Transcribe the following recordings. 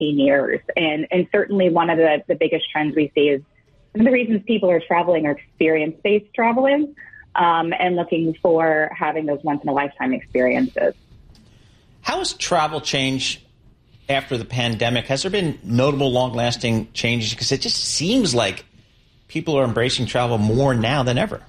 15 years. And certainly one of the biggest trends we see is one of the reasons people are traveling are experience-based traveling, and looking for having those once-in-a-lifetime experiences. How has travel changed after the pandemic? Has there been notable, long-lasting changes? Because it just seems like people are embracing travel more now than ever.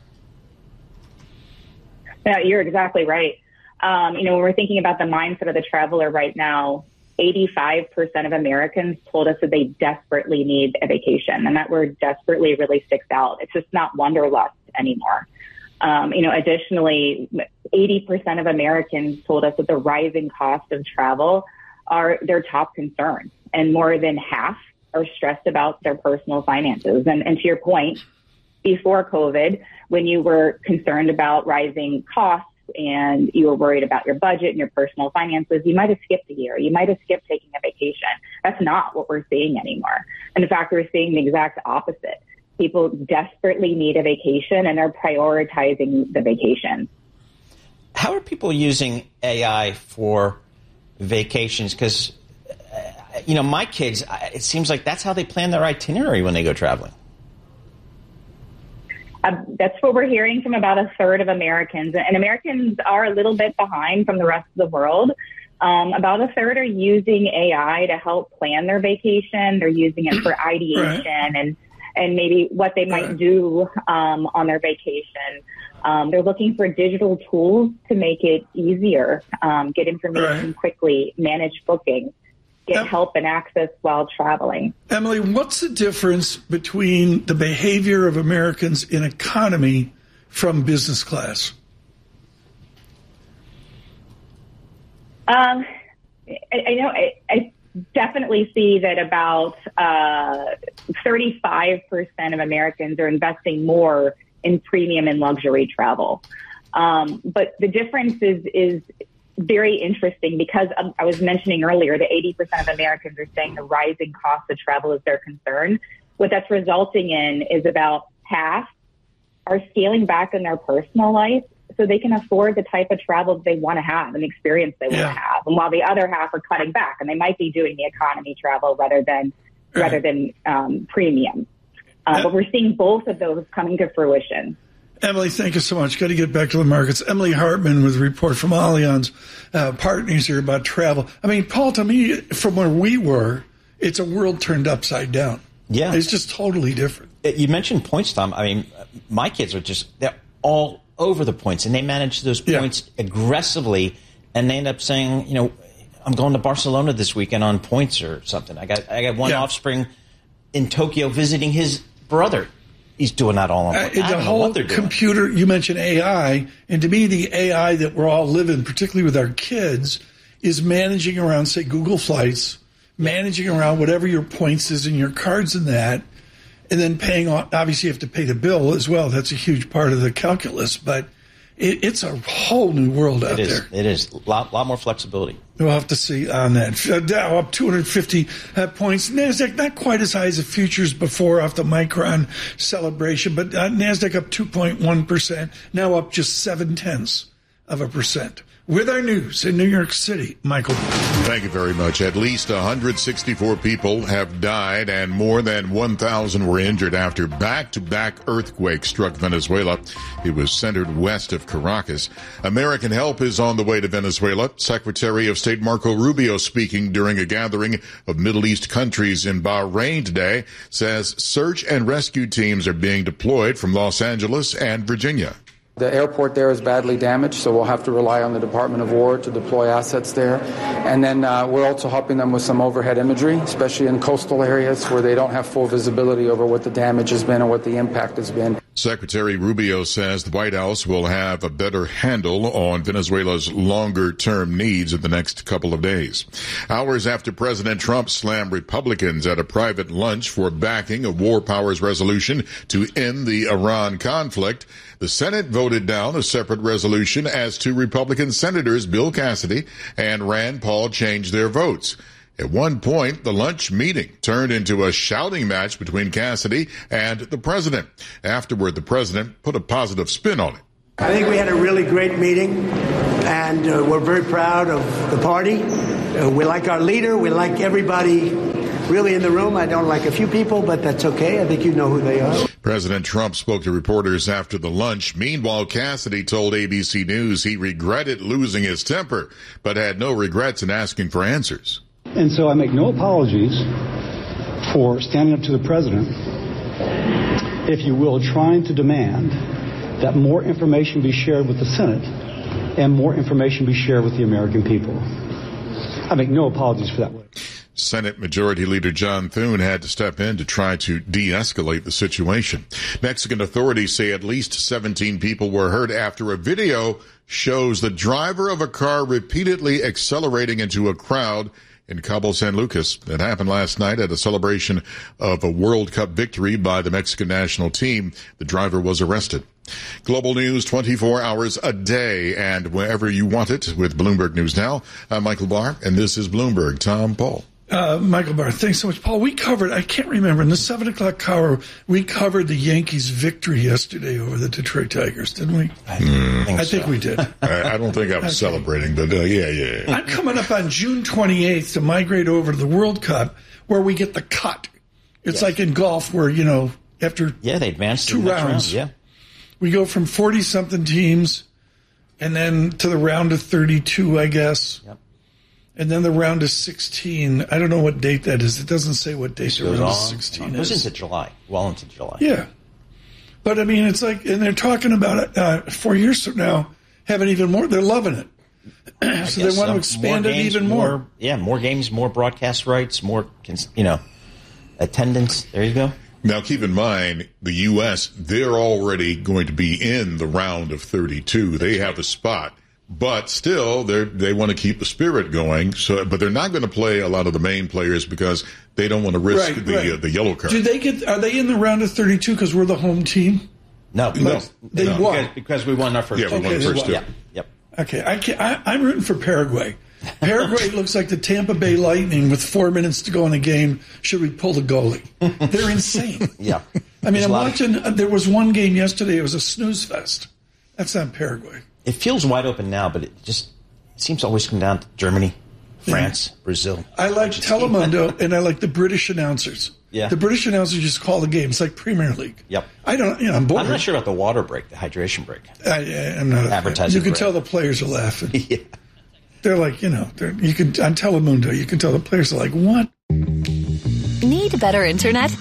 Yeah, you're exactly right. When we're thinking about the mindset of the traveler right now, 85% of Americans told us that they desperately need a vacation. And that word desperately really sticks out. It's just not wanderlust anymore. Additionally, 80% of Americans told us that the rising cost of travel are their top concerns. And more than half are stressed about their personal finances. And to your point, before COVID, when you were concerned about rising costs and you were worried about your budget and your personal finances, you might have skipped a year. You might have skipped taking a vacation. That's not what we're seeing anymore. And in fact, we're seeing the exact opposite. People desperately need a vacation and are prioritizing the vacation. How are people using AI for vacations? Because, my kids, it seems like that's how they plan their itinerary when they go traveling. That's what we're hearing from about a third of Americans. And Americans are a little bit behind from the rest of the world. About a third are using AI to help plan their vacation. They're using it for ideation and maybe what they might do on their vacation. They're looking for digital tools to make it easier, get information quickly, manage bookings, get help and access while traveling. Emily, what's the difference between the behavior of Americans in economy from business class? I definitely see that about 35% of Americans are investing more in premium and luxury travel. But the difference is very interesting because I was mentioning earlier that 80% of Americans are saying the rising cost of travel is their concern. What that's resulting in is about half are scaling back in their personal life so they can afford the type of travel that they want to have and the experience they want to have. And while the other half are cutting back, and they might be doing the economy travel rather than premium. But we're seeing both of those coming to fruition. Emily, thank you so much. Got to get back to the markets. Emily Hartman with a report from Allianz Partners here about travel. I mean, Paul, to me, from where we were, it's a world turned upside down. Yeah. It's just totally different. You mentioned points, Tom. I mean, my kids are they're all over the points, and they manage those points aggressively, and they end up saying, I'm going to Barcelona this weekend on points or something. I got one offspring in Tokyo visiting his brother. He's doing that all on points. The whole computer, you mentioned AI, and to me, the AI that we're all living, particularly with our kids, is managing around, say, Google Flights, managing around whatever your points is in your cards and that, and then paying off. Obviously, you have to pay the bill as well. That's a huge part of the calculus, but it's a whole new world out there. It is. A lot more flexibility. We'll have to see on that. Dow up 250 points. NASDAQ not quite as high as the futures before off the Micron celebration, but NASDAQ up 2.1%, now up just 0.7%. With our news in New York City, Michael. Thank you very much. At least 164 people have died and more than 1,000 were injured after back-to-back earthquakes struck Venezuela. It was centered west of Caracas. American help is on the way to Venezuela. Secretary of State Marco Rubio, speaking during a gathering of Middle East countries in Bahrain today, says search and rescue teams are being deployed from Los Angeles and Virginia. The airport there is badly damaged, so we'll have to rely on the Department of War to deploy assets there. And then we're also helping them with some overhead imagery, especially in coastal areas where they don't have full visibility over what the damage has been and what the impact has been. Secretary Rubio says the White House will have a better handle on Venezuela's longer-term needs in the next couple of days. Hours after President Trump slammed Republicans at a private lunch for backing a war powers resolution to end the Iran conflict, the Senate voted down a separate resolution as two Republican senators, Bill Cassidy and Rand Paul, changed their votes. At one point, the lunch meeting turned into a shouting match between Cassidy and the president. Afterward, the president put a positive spin on it. I think we had a really great meeting, and we're very proud of the party We like our leader. We like everybody really in the room. I don't like a few people, but that's okay. I think you know who they are. President Trump spoke to reporters after the lunch. Meanwhile, Cassidy told ABC News he regretted losing his temper, but had no regrets in asking for answers. And so I make no apologies for standing up to the president, if you will, trying to demand that more information be shared with the Senate and more information be shared with the American people. I make no apologies for that. Senate Majority Leader John Thune had to step in to try to de-escalate the situation. Mexican authorities say at least 17 people were hurt after a video shows the driver of a car repeatedly accelerating into a crowd in Cabo San Lucas. It happened last night at a celebration of a World Cup victory by the Mexican national team. The driver was arrested. Global news 24 hours a day and wherever you want it with Bloomberg News Now. I'm Michael Barr, and this is Bloomberg. Tom Paul. Michael Barr, thanks so much. Paul, we covered, I can't remember, in the 7 o'clock hour, we covered the Yankees' victory yesterday over the Detroit Tigers, didn't we? I think we did. I don't think I was celebrating, but yeah. I'm coming up on June 28th to migrate over to the World Cup where we get the cut. It's like in golf where, after they advanced two rounds. Yeah. We go from 40-something teams and then to the round of 32, I guess. Yep. And then the round of 16. I don't know what date that is. It doesn't say what date the round of 16 is. It goes into July. Well into July. Yeah. But, I mean, it's like, and they're talking about it 4 years from now, having even more. They're loving it. So they want to expand it even more. Yeah, more games, more broadcast rights, more, attendance. There you go. Now, keep in mind, the U.S., they're already going to be in the round of 32. They have a spot. But still, they want to keep the spirit going. But they're not going to play a lot of the main players because they don't want to risk the yellow card. Are they in the round of 32 because we're the home team? No. They won. Because we won our first two. Yeah, we won the first two. Yep. Okay, I'm rooting for Paraguay. Paraguay looks like the Tampa Bay Lightning with 4 minutes to go in the game. Should we pull the goalie? They're insane. Yeah. I mean, I'm watching. There was one game yesterday. It was a snooze fest. That's not Paraguay. It feels wide open now, but it seems to always come down to Germany, France, Brazil. I like Telemundo, and I like the British announcers. Yeah. The British announcers just call the game. It's like Premier League. Yep. I'm bored. I'm not sure about the water break, the hydration break. I'm not advertising. You can tell the players are laughing. Yeah. They're like, on Telemundo, you can tell the players are like, what? Need better internet?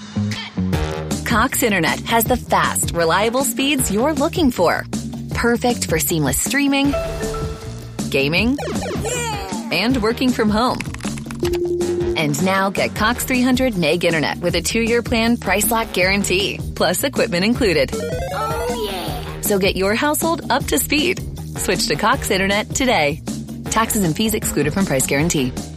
Cox Internet has the fast, reliable speeds you're looking for. Perfect for seamless streaming, gaming, and working from home. And now get Cox 300 meg internet with a 2-year plan price lock guarantee, plus equipment included. Oh, yeah. So get your household up to speed. Switch to Cox Internet today. Taxes and fees excluded from price guarantee.